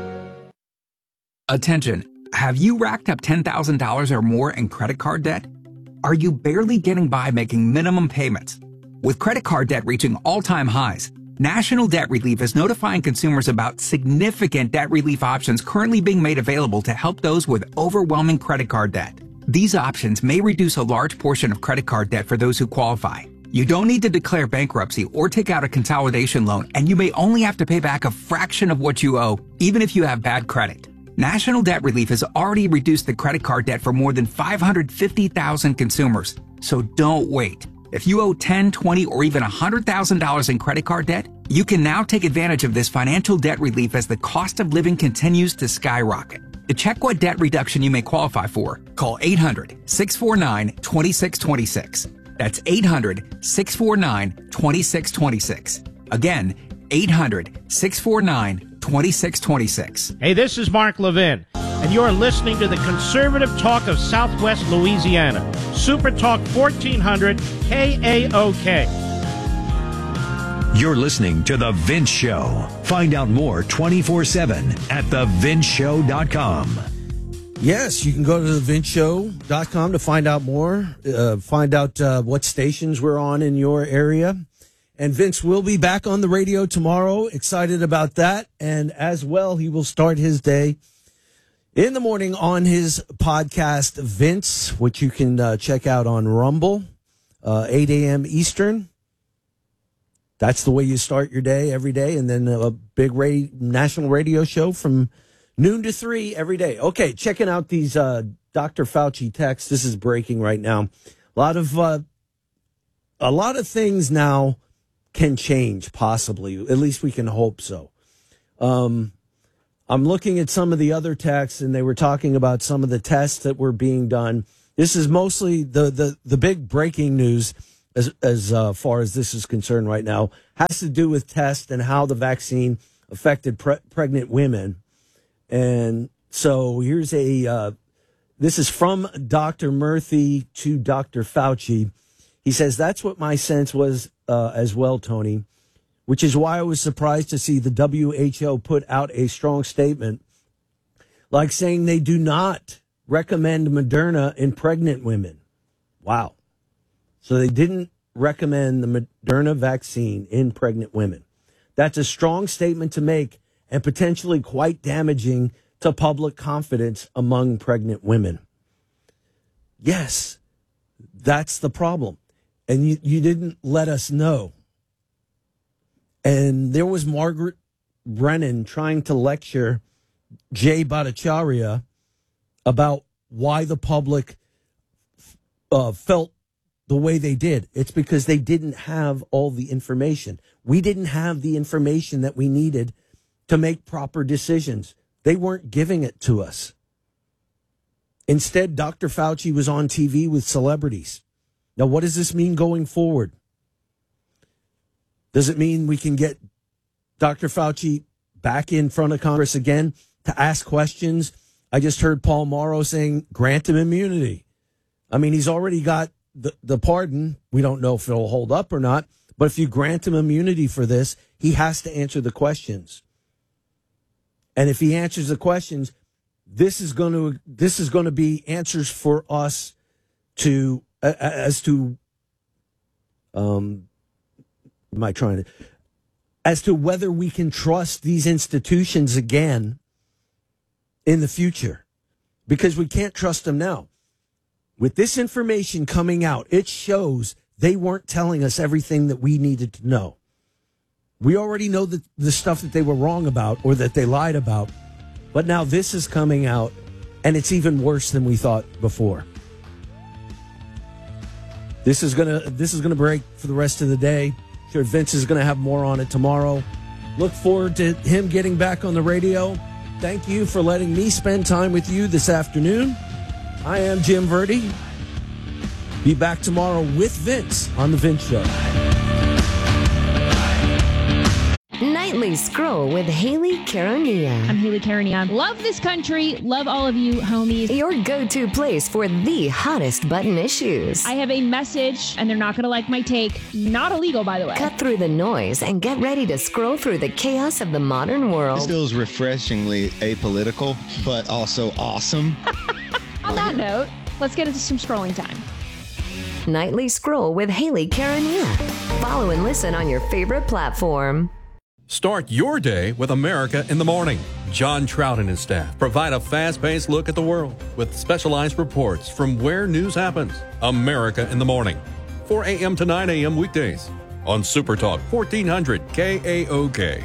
Attention. Have you racked up ten thousand dollars or more in credit card debt? Are you barely getting by making minimum payments? With credit card debt reaching all-time highs, National Debt Relief is notifying consumers about significant debt relief options currently being made available to help those with overwhelming credit card debt. These options may reduce a large portion of credit card debt for those who qualify. You don't need to declare bankruptcy or take out a consolidation loan, and you may only have to pay back a fraction of what you owe, even if you have bad credit. National Debt Relief has already reduced the credit card debt for more than five hundred fifty thousand consumers, so don't wait. If you owe ten, twenty, or even one hundred thousand dollars in credit card debt, you can now take advantage of this financial debt relief as the cost of living continues to skyrocket. To check what debt reduction you may qualify for, call eight hundred, six four nine, two six two six. That's eight hundred, six four nine, two six two six. Again, eight hundred, six four nine, two six two six. Hey, this is Mark Levin, and you're listening to the conservative talk of Southwest Louisiana. Super Talk fourteen hundred K A O K. You're listening to The Vince Show. Find out more twenty-four seven at the vince show dot com. Yes, you can go to the vince show dot com to find out more, uh, find out uh, what stations we're on in your area. And Vince will be back on the radio tomorrow. Excited about that. And as well, he will start his day in the morning on his podcast, Vince, which you can uh, check out on Rumble, uh, eight a.m. Eastern. That's the way you start your day every day, and then a big ra- national radio show from noon to three every day. Okay, checking out these uh, Doctor Fauci texts. This is breaking right now. A lot of uh, a lot of things now can change, possibly. At least we can hope so. Um, I'm looking at some of the other texts, and they were talking about some of the tests that were being done. This is mostly the the, the big breaking news. As as uh, far as this is concerned right now, has to do with tests and how the vaccine affected pre- pregnant women. And so here's a, uh, this is from Doctor Murthy to Doctor Fauci. He says, that's what my sense was uh, as well, Tony, which is why I was surprised to see the W H O put out a strong statement, like saying they do not recommend Moderna in pregnant women. Wow. So they didn't recommend the Moderna vaccine in pregnant women. That's a strong statement to make and potentially quite damaging to public confidence among pregnant women. Yes, that's the problem. And you, you didn't let us know. And there was Margaret Brennan trying to lecture Jay Bhattacharya about why the public uh, felt the way they did. It's because they didn't have all the information. We didn't have the information that we needed to make proper decisions. They weren't giving it to us. Instead, Doctor Fauci was on T V with celebrities. Now, what does this mean going forward? Does it mean we can get Doctor Fauci back in front of Congress again to ask questions? I just heard Paul Mauro saying, grant him immunity. I mean, he's already got The, the pardon. We don't know if it'll hold up or not, but if you grant him immunity for this, he has to answer the questions. And if he answers the questions, this is going to this is going to be answers for us to uh, as to um am I trying to as to whether we can trust these institutions again in the future, because we can't trust them now. With this information coming out, it shows they weren't telling us everything that we needed to know. We already know the, the stuff that they were wrong about or that they lied about, but now this is coming out, and it's even worse than we thought before. This is gonna this is gonna break for the rest of the day. Sure, Vince is gonna have more on it tomorrow. Look forward to him getting back on the radio. Thank you for letting me spend time with you this afternoon. I am Jim Verdi. Be back tomorrow with Vince on The Vince Show. Nightly Scroll with Haley Caronia. I'm Haley Caronia. Love this country. Love all of you, homies. Your go-to place for the hottest button issues. I have a message, and they're not going to like my take. Not illegal, by the way. Cut through the noise and get ready to scroll through the chaos of the modern world. This feels refreshingly apolitical, but also awesome. On that note, let's get into some scrolling time. Nightly Scroll with Haley Caronia. Follow and listen on your favorite platform. Start your day with America in the Morning. John Trout and his staff provide a fast-paced look at the world with specialized reports from where news happens. America in the Morning, four a.m. to nine a.m. weekdays on Super Talk fourteen hundred K A O K.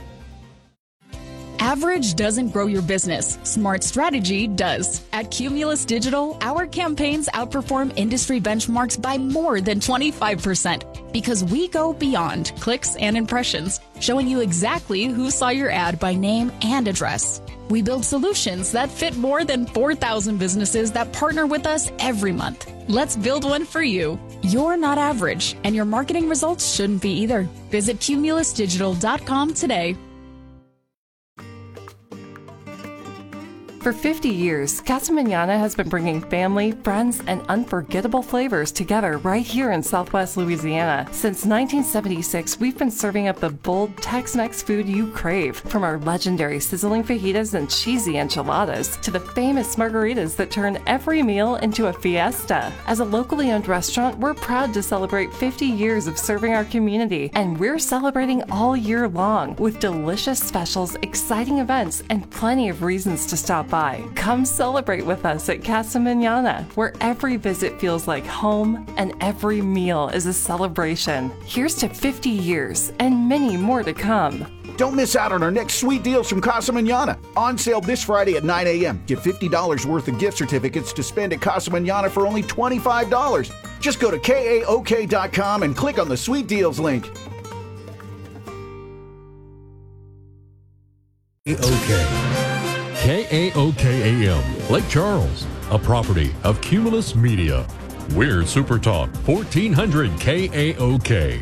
Average doesn't grow your business. Smart strategy does. At Cumulus Digital, our campaigns outperform industry benchmarks by more than twenty-five percent because we go beyond clicks and impressions, showing you exactly who saw your ad by name and address. We build solutions that fit more than four thousand businesses that partner with us every month. Let's build one for you. You're not average, and your marketing results shouldn't be either. Visit cumulus digital dot com today. For fifty years, Casa Mañana has been bringing family, friends, and unforgettable flavors together right here in Southwest Louisiana. Since nineteen seventy-six, we've been serving up the bold Tex-Mex food you crave, from our legendary sizzling fajitas and cheesy enchiladas to the famous margaritas that turn every meal into a fiesta. As a locally owned restaurant, we're proud to celebrate fifty years of serving our community, and we're celebrating all year long with delicious specials, exciting events, and plenty of reasons to stop by. by. Come celebrate with us at Casa Mañana, where every visit feels like home and every meal is a celebration. Here's to fifty years and many more to come. Don't miss out on our next sweet deals from Casa Mañana. On sale this Friday at nine a.m. Get fifty dollars worth of gift certificates to spend at Casa Mañana for only twenty-five dollars. Just go to K A O K dot com and click on the sweet deals link. Okay. K A O K A M, Lake Charles, a property of Cumulus Media. We're Super Talk, fourteen hundred K A O K.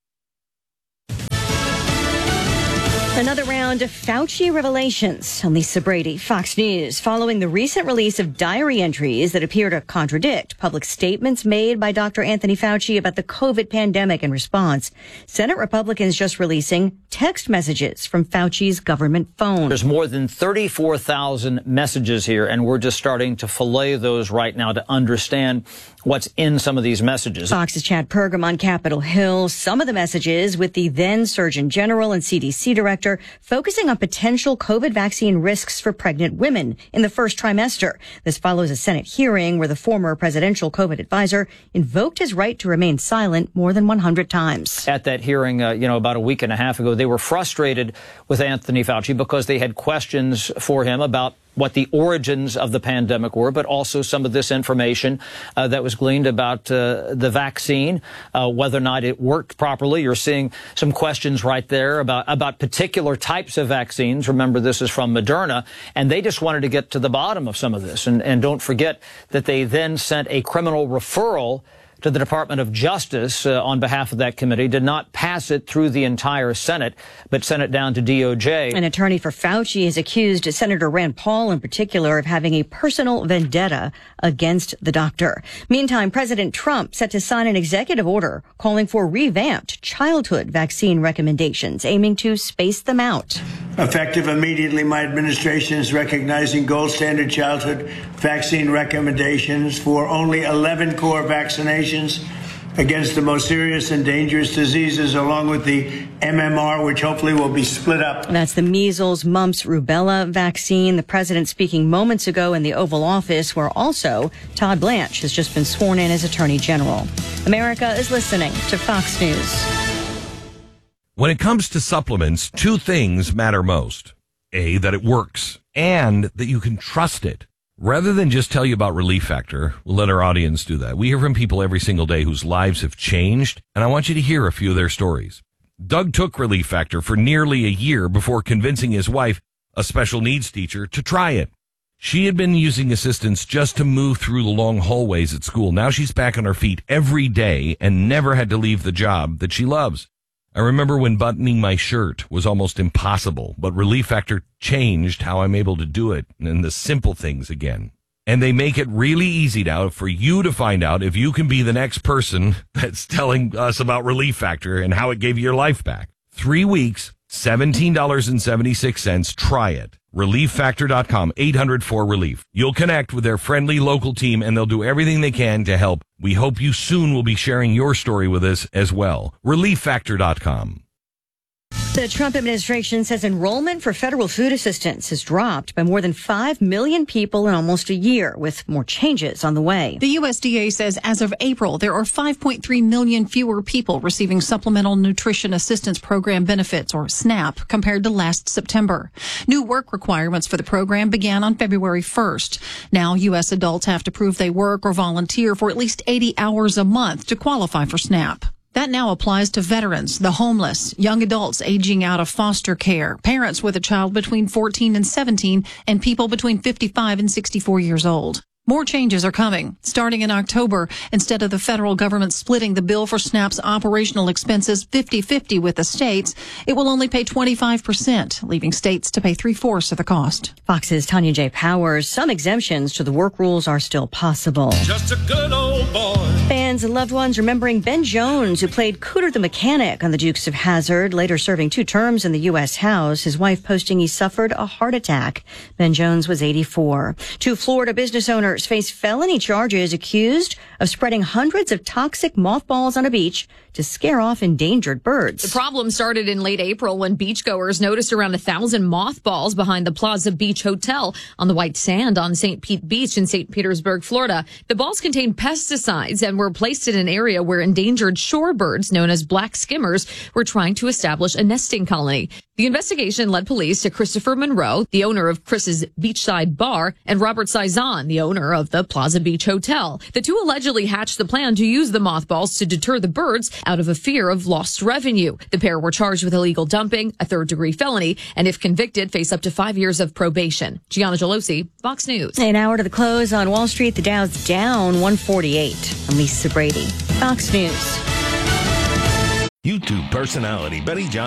Another round of Fauci revelations. I'm Lisa Brady, Fox News. Following the recent release of diary entries that appear to contradict public statements made by Doctor Anthony Fauci about the COVID pandemic and response, Senate Republicans just releasing text messages from Fauci's government phone. There's more than thirty-four thousand messages here, and we're just starting to fillet those right now to understand what's in some of these messages. Fox's Chad Pergam on Capitol Hill. Some of the messages with the then Surgeon General and C D C director focusing on potential COVID vaccine risks for pregnant women in the first trimester. This follows a Senate hearing where the former presidential COVID advisor invoked his right to remain silent more than one hundred times. At that hearing, uh, you know, about a week and a half ago, they were frustrated with Anthony Fauci because they had questions for him about what the origins of the pandemic were, but also some of this information uh, that was gleaned about uh, the vaccine, uh, whether or not it worked properly. You're seeing some questions right there about, about particular types of vaccines. Remember, this is from Moderna, and they just wanted to get to the bottom of some of this. And, and don't forget that they then sent a criminal referral to the Department of Justice uh, on behalf of that committee, did not pass it through the entire Senate, but sent it down to D O J. An attorney for Fauci has accused Senator Rand Paul in particular of having a personal vendetta against the doctor. Meantime, President Trump set to sign an executive order calling for revamped childhood vaccine recommendations, aiming to space them out. Effective immediately, my administration is recognizing gold standard childhood vaccine recommendations for only eleven core vaccinations against the most serious and dangerous diseases, along with the M M R, which hopefully will be split up. That's the measles, mumps, rubella vaccine. The president speaking moments ago in the Oval Office, where also Todd Blanche has just been sworn in as Attorney General. America is listening to Fox News. When it comes to supplements, two things matter most. A, that it works, and that you can trust it. Rather than just tell you about Relief Factor, we'll let our audience do that. We hear from people every single day whose lives have changed, and I want you to hear a few of their stories. Doug took Relief Factor for nearly a year before convincing his wife, a special needs teacher, to try it. She had been using assistance just to move through the long hallways at school. Now she's back on her feet every day and never had to leave the job that she loves. I remember when buttoning my shirt was almost impossible, but Relief Factor changed how I'm able to do it and the simple things again. And they make it really easy now for you to find out if you can be the next person that's telling us about Relief Factor and how it gave you your life back. Three weeks, seventeen dollars and seventy-six cents. Try it. relief factor dot com, eight hundred four relief. You'll connect with their friendly local team and they'll do everything they can to help. We hope you soon will be sharing your story with us as well. relief factor dot com. The Trump administration says enrollment for federal food assistance has dropped by more than five million people in almost a year, with more changes on the way. The U S D A says as of April, there are five point three million fewer people receiving Supplemental Nutrition Assistance Program benefits, or SNAP, compared to last September. New work requirements for the program began on February first. Now, U S adults have to prove they work or volunteer for at least eighty hours a month to qualify for SNAP. That now applies to veterans, the homeless, young adults aging out of foster care, parents with a child between fourteen and seventeen, and people between fifty-five and sixty-four years old. More changes are coming. Starting in October, instead of the federal government splitting the bill for SNAP's operational expenses fifty-fifty with the states, it will only pay twenty-five percent, leaving states to pay three-fourths of the cost. Fox's Tanya J. Powers. Some exemptions to the work rules are still possible. Just a good old boy. Fans and loved ones remembering Ben Jones, who played Cooter the Mechanic on The Dukes of Hazzard, later serving two terms in the U S House, his wife posting he suffered a heart attack. Ben Jones was eighty-four. Two Florida business owners keepers face felony charges accused of spreading hundreds of toxic mothballs on a beach to scare off endangered birds. The problem started in late April when beachgoers noticed around a thousand mothballs behind the Plaza Beach Hotel on the white sand on Saint Pete Beach in Saint Petersburg, Florida. The balls contained pesticides and were placed in an area where endangered shorebirds known as black skimmers were trying to establish a nesting colony. The investigation led police to Christopher Monroe, the owner of Chris's Beachside Bar, and Robert Sizan, the owner of the Plaza Beach Hotel. The two allegedly hatched the plan to use the mothballs to deter the birds out of a fear of lost revenue. The pair were charged with illegal dumping, a third-degree felony, and if convicted, face up to five years of probation. Gianna Gelosi, Fox News. An hour to the close on Wall Street, the Dow's down one forty-eight. I'm Lisa Brady, Fox News. YouTube personality Betty John